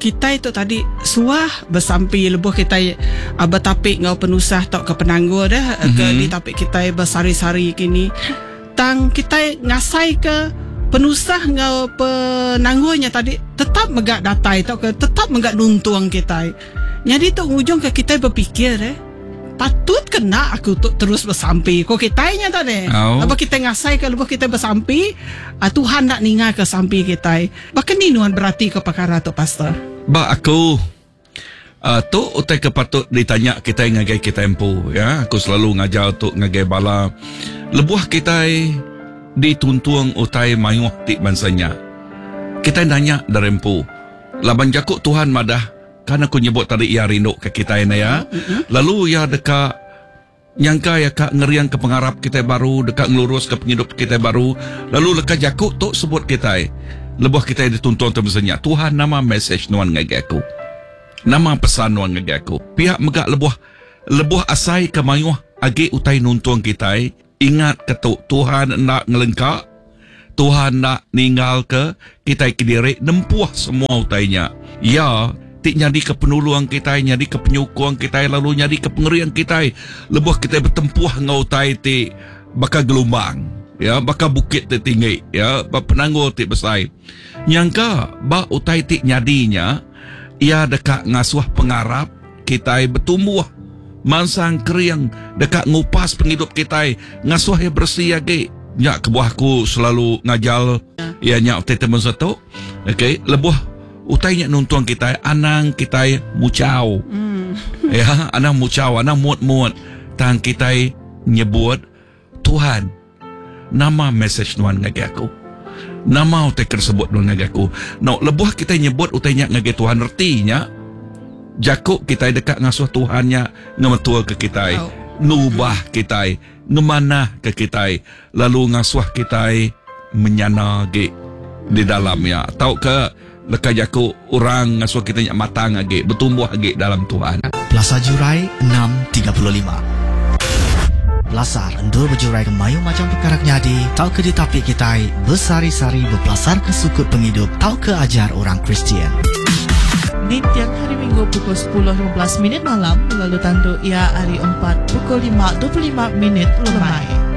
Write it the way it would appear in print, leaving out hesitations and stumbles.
kita itu tadi suah bersampi lebuh kita bertapik ngau penusah tok ke penanggur dah ke di tapik kita bersari-sari kini tang kita ngasai ke penusah ngau penanggurnya tadi tetap megak datai tok ke tetap megak nuntuang kita. Jadi tu ujung ke kita berfikir patut kena aku terus bersampi kau kitanya tadi. Apa kita ngasai ke lebuh kita bersampi Tuhan nak ningal ke sampi kita. Bahkan ni nuan berarti ke perkara tu pastor. Ba aku tu utai ke patut ditanya kita ngagai kita empu ya. Aku selalu ngajar untuk ngagai bala lebuh kita dituntuang utai mayuh ti bansanya. Kita nanya dari empu. Laban jakuk Tuhan madah kan aku nyebut tadi ia rindu ke kita ini ya. Lalu ya dekat nyangka ya kak ngeriang ke pengarap kita baru, dekat ngelurus ke penghidup kita baru. Lalu lekat jakuk tu sebut kita lebuh kita dituntun tersenya. Tuhan nama message nuan ngagi aku. Nama pesan nuan ngagi aku. Pihak megak lebuh asai ke mayuh agi utai nuntuang kita. Ingat ketuk Tuhan nak ngelengkak. Tuhan nak ninggal ke kita kidiri nempuah semua utainya. Ya, tik nyadi ke penuluang kita, nyadi ke penyukuang kita, lalu nyadi ke pengerian kita. Lebuh kita bertempuh ngau tai ti bakal gelombang, ya, bakal bukit ti tinggi, ya, penanggur ti besai. Nyangka ba utai ti nyadinya, ia dekat ngasuh pengarap kita bertumbuh. Mansang keriang dekat ngupas penghidup kita, ngasuh yang bersih lagi. Ya, kebuahku selalu ngajal, ya nyak teman satu, okey, lebuh utainya nuntuang kita, anang kita mucau. Ya, anang mucau, anang muat-muat. Tang kita nyebut Tuhan. Nama message nuan ngagi aku. Nama utai tersebut nuan ngagi aku. No, lebuh kita nyebut utainya ngagi Tuhan artinya jakuk kita dekat ngasuh Tuhannya ngemetua ke kita. Nubah kita, ngemanah ke kita. Lalu ngasuh kita menyana ge di dalamnya. Tahu ke lekat jaku orang ngasuh kita nyak matang lagi, bertumbuh lagi dalam Tuhan. Plaza Jurai 6.35. Belasar endur berjurai ke mayu macam perkara nyadi. Tahu ke di tapik kita bersari-sari berpelasar ke sukut penghidup. Tahu ke ajar orang Kristian. Di tiap hari Minggu pukul 10.15 malam, lalu tandu ia hari 4 pukul 5.25 lemai.